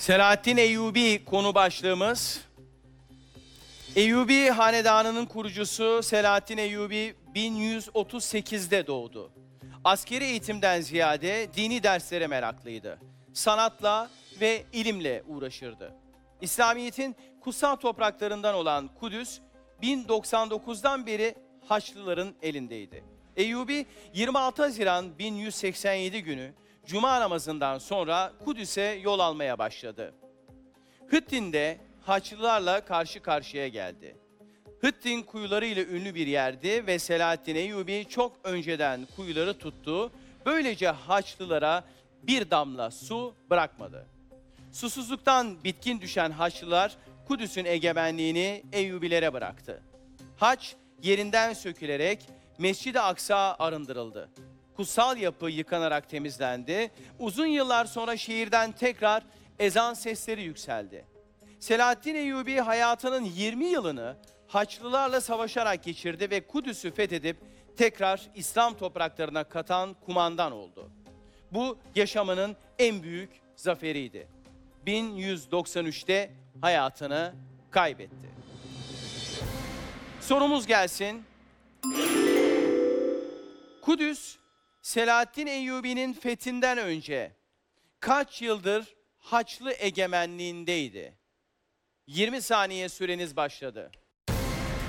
Selahaddin Eyyubi konu başlığımız. Eyyubi hanedanının kurucusu Selahaddin Eyyubi 1138'de doğdu. Askeri eğitimden ziyade dini derslere meraklıydı. Sanatla ve ilimle uğraşırdı. İslamiyet'in kutsal topraklarından olan Kudüs 1099'dan beri Haçlıların elindeydi. Eyyubi 26 Haziran 1187 günü Cuma namazından sonra Kudüs'e yol almaya başladı. Hıttin'de Haçlılarla karşı karşıya geldi. Hıttin kuyuları ile ünlü bir yerdi ve Selahaddin Eyyubi çok önceden kuyuları tuttu. Böylece Haçlılara bir damla su bırakmadı. Susuzluktan bitkin düşen Haçlılar Kudüs'ün egemenliğini Eyyubilere bıraktı. Haç yerinden sökülerek Mescid-i Aksa arındırıldı. Kutsal yapı yıkanarak temizlendi. Uzun yıllar sonra şehirden tekrar ezan sesleri yükseldi. Selahaddin Eyyubi hayatının 20 yılını Haçlılarla savaşarak geçirdi ve Kudüs'ü fethedip tekrar İslam topraklarına katan kumandan oldu. Bu yaşamının en büyük zaferiydi. 1193'te hayatını kaybetti. Sorumuz gelsin. Kudüs, Selahaddin Eyyubi'nin fethinden önce kaç yıldır Haçlı egemenliğindeydi? 20 saniye süreniz başladı.